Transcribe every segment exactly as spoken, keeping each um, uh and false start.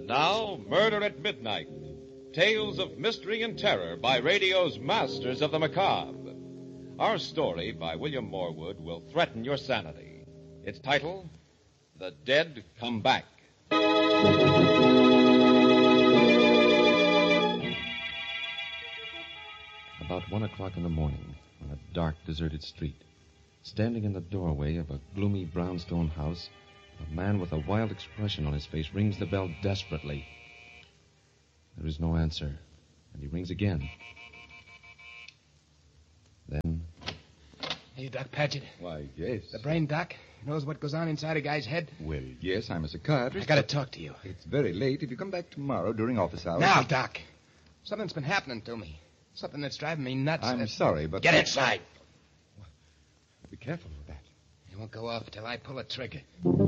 Now, Murder at Midnight. Tales of mystery and terror by radio's masters of the macabre. Our story by William Morwood will threaten your sanity. Its title, The Dead Come Back. About one o'clock in the morning, on a dark, deserted street, standing in the doorway of a gloomy brownstone house, a man with a wild expression on his face rings the bell desperately. There is no answer, and he rings again. Then... Hey, Doc Paget. Why, yes. The brain doc knows what goes on inside a guy's head. Well, yes, I'm a psychiatrist. I gotta talk to you. It's very late. If you come back tomorrow during office hours... Now, Doc. Something's been happening to me. Something that's driving me nuts. I'm that... sorry, but... Get inside. Be careful with that. It won't go off till I pull a trigger.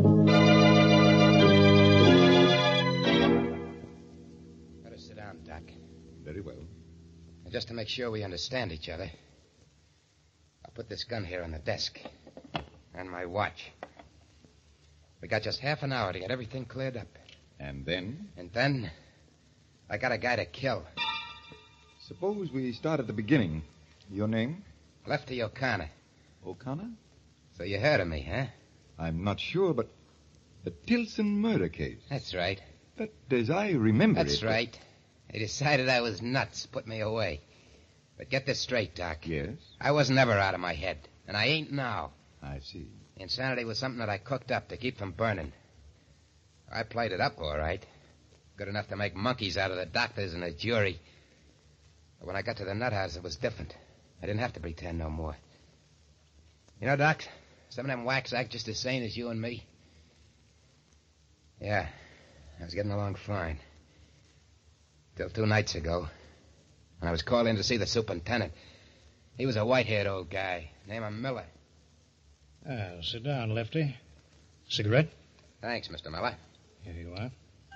Better sit down, Doc. Very well. And just to make sure we understand each other, I'll put this gun here on the desk. And my watch. We got just half an hour to get everything cleared up. And then? And then, I got a guy to kill. Suppose we start at the beginning. Your name? Lefty O'Connor. O'Connor? So you heard of me, huh? I'm not sure, but the Tilson murder case. That's right. But as I remember That's it... right. They decided I was nuts, put me away. But get this straight, Doc. Yes? I was never out of my head, and I ain't now. I see. Insanity was something that I cooked up to keep from burning. I played it up all right. Good enough to make monkeys out of the doctors and the jury. But when I got to the nut house, it was different. I didn't have to pretend no more. You know, Doc, some of them whacks act just as sane as you and me. Yeah, I was getting along fine. Till two nights ago, when I was called in to see the superintendent. He was a white-haired old guy, named of Miller. Ah, sit down, Lefty. Cigarette? Thanks, Mister Miller. Here you are.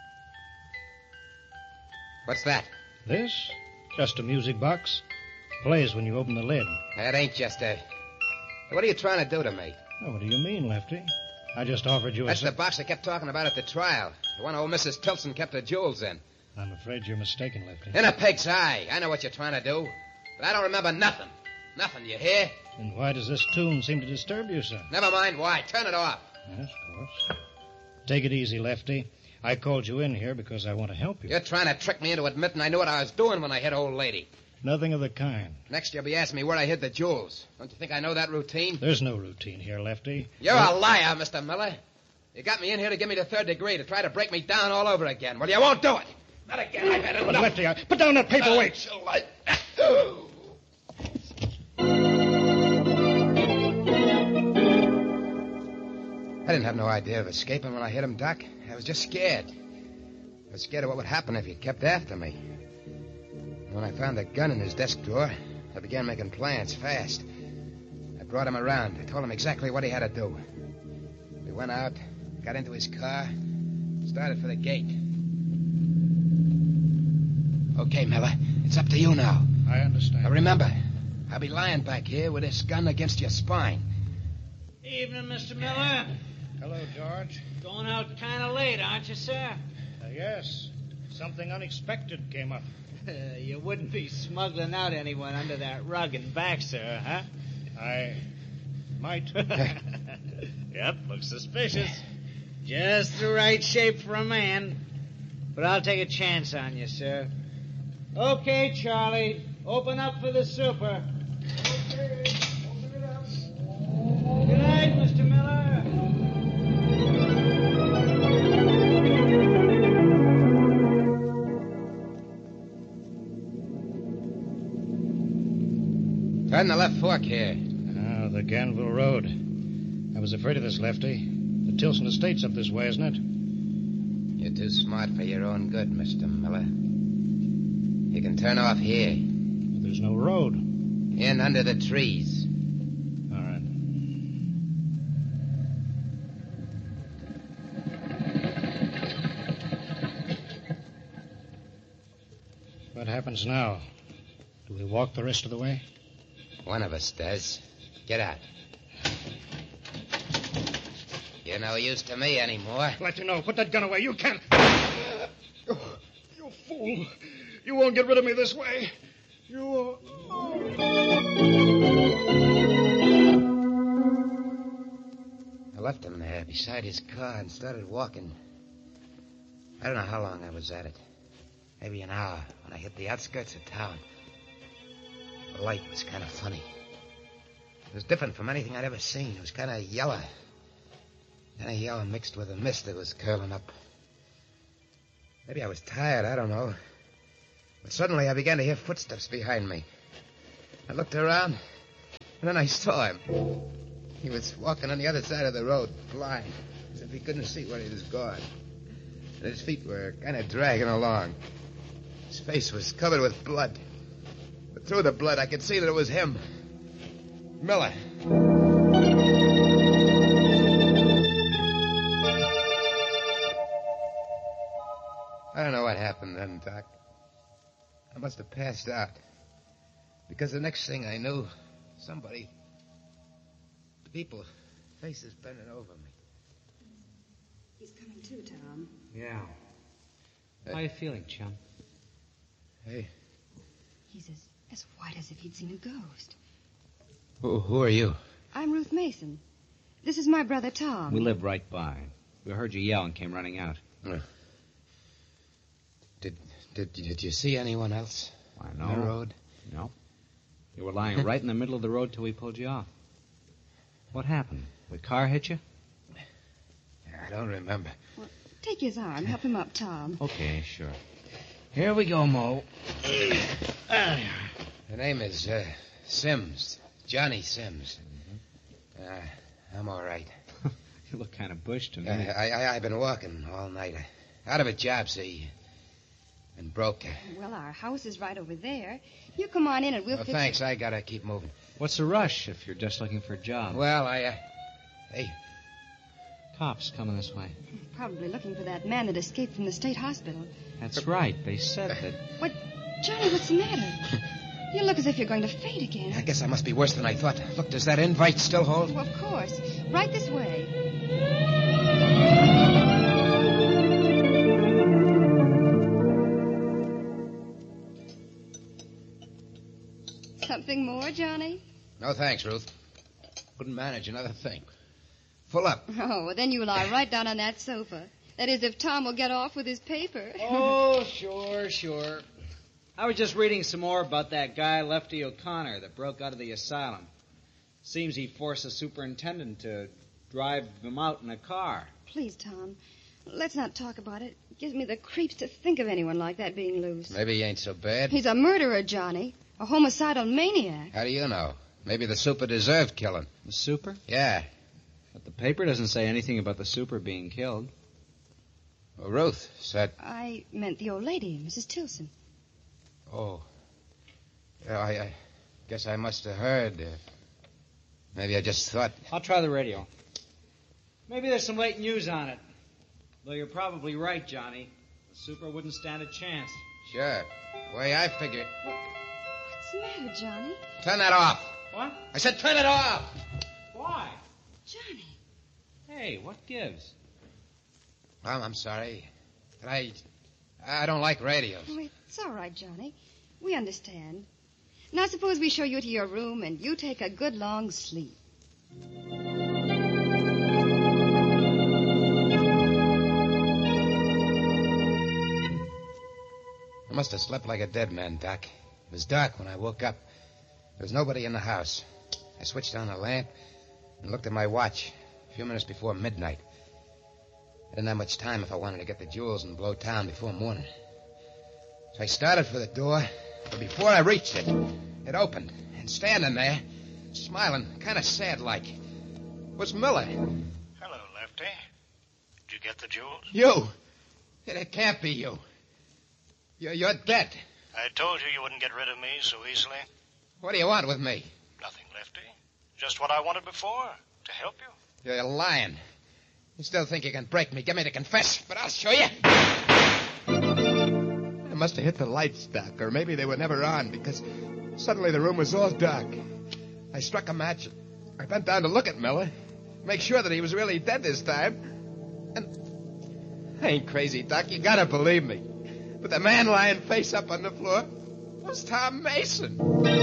What's that? This? Just a music box. Plays when you open the lid. That ain't just a... What are you trying to do to me? Oh, what do you mean, Lefty? I just offered you a... That's the box I kept talking about at the trial. The one old Missus Tilson kept her jewels in. I'm afraid you're mistaken, Lefty. In a pig's eye. I know what you're trying to do. But I don't remember nothing. Nothing, you hear? And why does this tune seem to disturb you, sir? Never mind why. Turn it off. Yes, of course. Take it easy, Lefty. I called you in here because I want to help you. You're trying to trick me into admitting I knew what I was doing when I hit old lady. Nothing of the kind. Next you'll be asking me where I hid the jewels. Don't you think I know that routine? There's no routine here, Lefty. You're a liar, Mister Miller. You got me in here to give me the third degree, to try to break me down all over again. Well, you won't do it. Not again. I've had it enough. Lefty, I... put down that paperweight. I didn't have no idea of escaping when I hit him, Doc. I was just scared. I was scared of what would happen if he kept after me. When I found the gun in his desk drawer, I began making plans fast. I brought him around. I told him exactly what he had to do. We went out, got into his car, started for the gate. Okay, Miller, it's up to you now. I understand. Now remember, I'll be lying back here with this gun against your spine. Evening, Mister Miller. Hello, George. Going out kind of late, aren't you, sir? Uh, yes. Something unexpected came up. Uh, you wouldn't be smuggling out anyone under that rug and back, sir, huh? I might. Yep, looks suspicious. Just the right shape for a man. But I'll take a chance on you, sir. Okay, Charlie. Open up for the super. Okay, open it up. Good night, Mister Miller. Turn the left fork here. Ah, the Ganville Road. I was afraid of this, Lefty. The Tilson Estate's up this way, isn't it? You're too smart for your own good, Mister Miller. You can turn off here. But there's no road. In under the trees. All right. What happens now? Do we walk the rest of the way? One of us does. Get out. You're no use to me anymore. Let you know. Put that gun away. You can't. You fool. You won't get rid of me this way. You... I left him there beside his car and started walking. I don't know how long I was at it. Maybe an hour when I hit the outskirts of town. The light was kind of funny. It was different from anything I'd ever seen. It was kind of yellow. Kind of yellow mixed with a mist that was curling up. Maybe I was tired, I don't know. But suddenly I began to hear footsteps behind me. I looked around, and then I saw him. He was walking on the other side of the road, blind, as if he couldn't see where he was going. And his feet were kind of dragging along. His face was covered with blood. But through the blood, I could see that it was him. Miller. I don't know what happened then, Doc. I must have passed out. Because the next thing I knew, somebody... people, faces bending over me. He's coming too, Tom. Yeah. How are you feeling, chum? Hey. He's as, as white as if he'd seen a ghost. Who, who are you? I'm Ruth Mason. This is my brother, Tom. We live right by. We heard you yell and came running out. Uh, did, did, did you see anyone else? I know. On the road? No. You were lying right in the middle of the road till we pulled you off. What happened? The car hit you? I don't remember. Well, take his arm. Help him up, Tom. Okay, sure. Here we go, Mo. The name is uh, Sims. Johnny Sims. Mm-hmm. Uh, I'm all right. You look kind of bushed to me. Uh, I, I, I've been walking all night. Out of a job, see. And broke. Well, our house is right over there. You come on in and we'll Well, fix thanks. it. I gotta keep moving. What's the rush if you're just looking for a job? Well, I, uh... Hey. Cops coming this way. Probably looking for that man that escaped from the state hospital. That's right. They said that... What? Johnny, what's the matter? You look as if you're going to faint again. I guess I must be worse than I thought. Look, does that invite still hold? Well, of course. Right this way. Something more, Johnny? No, thanks, Ruth. Couldn't manage another thing. Full up. Oh, well, then you lie right down on that sofa. That is, if Tom will get off with his paper. Oh, sure, sure. I was just reading some more about that guy, Lefty O'Connor, that broke out of the asylum. Seems he forced the superintendent to drive him out in a car. Please, Tom, let's not talk about it. It gives me the creeps to think of anyone like that being loose. Maybe he ain't so bad. He's a murderer, Johnny. A homicidal maniac. How do you know? Maybe the super deserved killing. The super? Yeah. But the paper doesn't say anything about the super being killed. Well, Ruth said... I meant the old lady, Missus Tilson. Oh. Yeah, I, I guess I must have heard. Uh, maybe I just thought... I'll try the radio. Maybe there's some late news on it. Though you're probably right, Johnny. The super wouldn't stand a chance. Sure. The way I figured... What's the matter, Johnny? Turn that off. What? I said turn it off. Why? Johnny. Hey, what gives? Well, I'm sorry. But I... I don't like radios. Oh, it's all right, Johnny. We understand. Now suppose we show you to your room and you take a good long sleep. I must have slept like a dead man, Doc. It was dark when I woke up. There was nobody in the house. I switched on the lamp and looked at my watch. A few minutes before midnight. I didn't have much time if I wanted to get the jewels and blow town before morning. So I started for the door, but before I reached it, it opened. And standing there, smiling, kind of sad-like, was Miller. Hello, Lefty. Did you get the jewels? You! It, it can't be you. You're, you're dead. I told you you wouldn't get rid of me so easily. What do you want with me? Nothing, Lefty. Just what I wanted before, to help you. You're lying. You still think you can break me, get me to confess, but I'll show you. I must have hit the lights, Doc, or maybe they were never on, because suddenly the room was all dark. I struck a match. I bent down to look at Miller, make sure that he was really dead this time. And I ain't crazy, Doc. You gotta believe me. But the man lying face up on the floor was Tom Mason.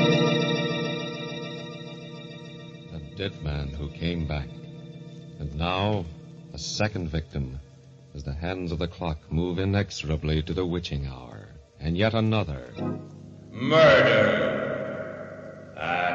The dead man who came back. And now, a second victim, as the hands of the clock move inexorably to the witching hour. And yet another. Murder